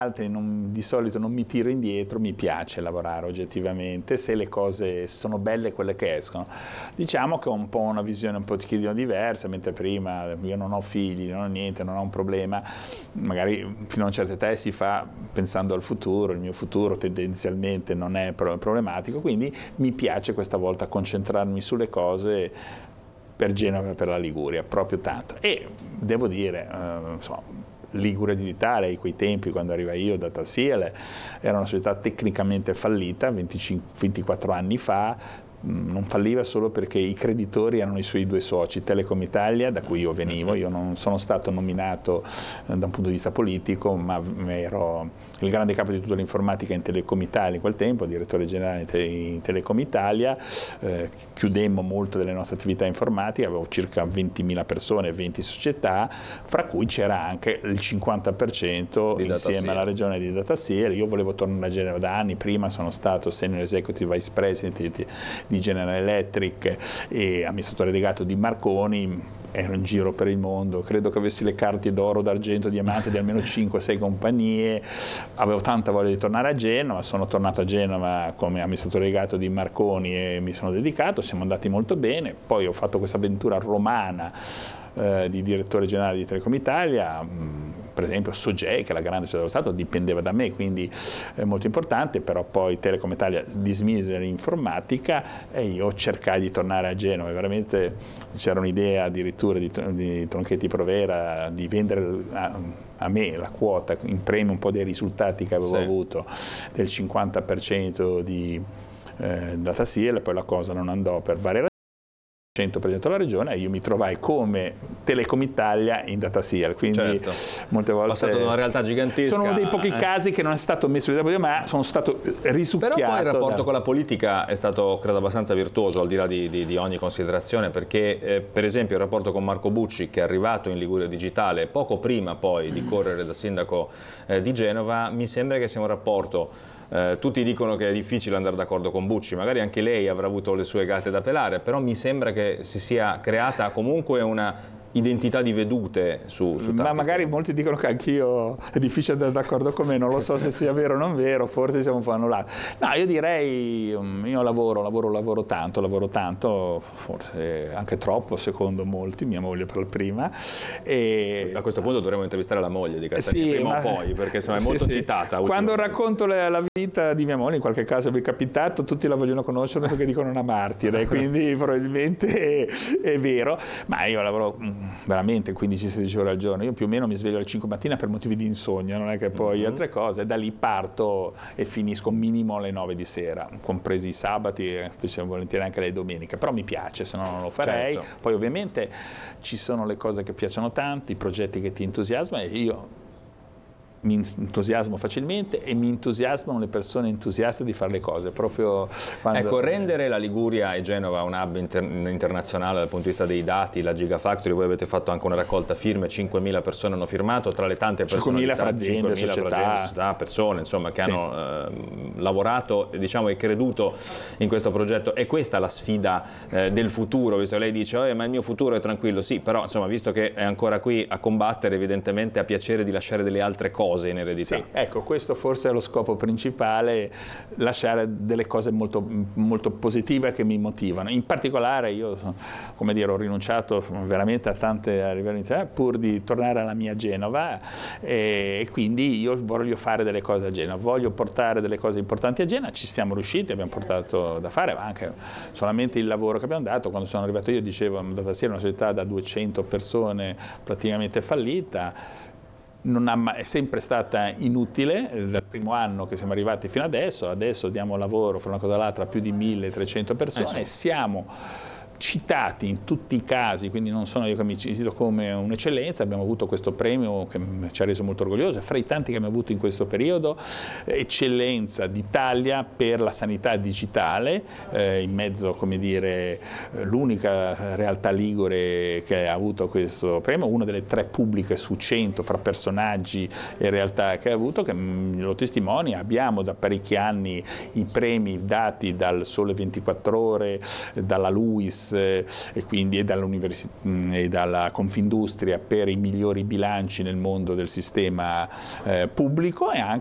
altri di solito non mi tiro indietro, mi piace lavorare oggettivamente, se le cose sono belle quelle che escono. Diciamo che ho un po' una visione un pochino diversa, mentre prima io non ho figli, non ho niente, non ho un problema, magari fino a una certa età si fa pensando al futuro, il mio futuro tendenzialmente non è problematico, quindi mi piace questa volta concentrarmi sulle cose per Genova e per la Liguria, proprio tanto. E devo dire, insomma, Ligure Digitale, in quei tempi, quando arriva io, DataSeal, era una società tecnicamente fallita, 24 anni fa. Non falliva solo perché i creditori erano i suoi due soci, Telecom Italia, da cui io venivo. Io non sono stato nominato da un punto di vista politico, ma ero il grande capo di tutta l'informatica in Telecom Italia in quel tempo, direttore generale in Telecom Italia. Chiudemmo molte delle nostre attività informatiche, avevo circa 20.000 persone, 20 società, fra cui c'era anche il 50% insieme alla regione di DataSeal. Io volevo tornare a Genova da anni, prima sono stato Senior Executive Vice President di General Electric e amministratore delegato di Marconi, ero in giro per il mondo, credo che avessi le carte d'oro, d'argento, diamante di almeno 5-6 compagnie, avevo tanta voglia di tornare a Genova, sono tornato a Genova come amministratore delegato di Marconi e mi sono dedicato, siamo andati molto bene, poi ho fatto questa avventura romana di direttore generale di Telecom Italia, per esempio Sogei, che è la grande società dello Stato, dipendeva da me, quindi è molto importante, però poi Telecom Italia dismise l'informatica e io cercai di tornare a Genova, e veramente c'era un'idea addirittura di Tronchetti Provera di vendere a me la quota in premio un po' dei risultati che avevo avuto del 50% di DataSeal, poi la cosa non andò per varie 100% della regione e io mi trovai come Telecom Italia in DataSeal, quindi molte volte passato da una realtà gigantesca. Sono uno dei pochi casi che non è stato messo in ma sono stato risucchiato. Però poi il rapporto con la politica è stato, credo, abbastanza virtuoso, al di là di ogni considerazione, perché per esempio il rapporto con Marco Bucci, che è arrivato in Liguria Digitale poco prima poi di correre da sindaco di Genova, mi sembra che sia un rapporto. Tutti dicono che è difficile andare d'accordo con Bucci, magari anche lei avrà avuto le sue gatte da pelare, però mi sembra che si sia creata comunque una identità di vedute su ma magari molti dicono che anch'io è difficile andare d'accordo con me, non lo so se sia vero o non vero, forse siamo un po' annullati. No, io direi, io lavoro tanto, forse anche troppo secondo molti, mia moglie per la prima. E a questo punto dovremmo intervistare la moglie di Castagnetti, prima o poi, perché insomma è molto citata. Quando racconto la vita di mia moglie, in qualche caso mi è capitato, tutti la vogliono conoscere perché dicono una martire, quindi probabilmente è vero, ma io lavoro veramente 15-16 ore al giorno, io più o meno mi sveglio alle 5 mattina per motivi di insonnia, non è che poi altre cose, da lì parto e finisco minimo alle 9 di sera, compresi i sabati e spesso volentieri anche le domeniche, però mi piace, se no non lo farei. Poi ovviamente ci sono le cose che piacciono tanto, i progetti che ti entusiasmano e io mi entusiasmo facilmente e mi entusiasmano le persone entusiaste di fare le cose, proprio quando... Ecco, rendere la Liguria e Genova un hub internazionale dal punto di vista dei dati, la Gigafactory, voi avete fatto anche una raccolta firme, 5.000 persone hanno firmato, tra le tante persone, 5.000 fra aziende, società, persone insomma che hanno lavorato, diciamo, e creduto in questo progetto. È questa la sfida del futuro, visto che lei dice ma il mio futuro è tranquillo, sì, però insomma visto che è ancora qui a combattere, evidentemente ha piacere di lasciare delle altre cose in eredità. Sì, ecco, questo forse è lo scopo principale, lasciare delle cose molto, molto positive che mi motivano. In particolare io, come dire, ho rinunciato veramente a tante a livello iniziale pur di tornare alla mia Genova e quindi io voglio fare delle cose a Genova, voglio portare delle cose importanti a Genova, ci siamo riusciti, abbiamo portato da fare, ma anche solamente il lavoro che abbiamo dato. Quando sono arrivato io dicevo, DataSeal è una società da 200 persone praticamente fallita, è sempre stata inutile dal primo anno che siamo arrivati fino adesso diamo lavoro fra una cosa e l'altra a più di 1.300 persone, siamo citati in tutti i casi, quindi non sono io che mi cito come un'eccellenza, abbiamo avuto questo premio che ci ha reso molto orgogliosi, fra i tanti che abbiamo avuto in questo periodo, eccellenza d'Italia per la sanità digitale, in mezzo, come dire, l'unica realtà ligure che ha avuto questo premio, una delle 3 pubbliche su 100 fra personaggi e realtà che ha avuto, che lo testimonia. Abbiamo da parecchi anni i premi dati dal Sole 24 Ore, dalla LUIS, Fides e quindi e dalla Confindustria per i migliori bilanci nel mondo del sistema pubblico, e anche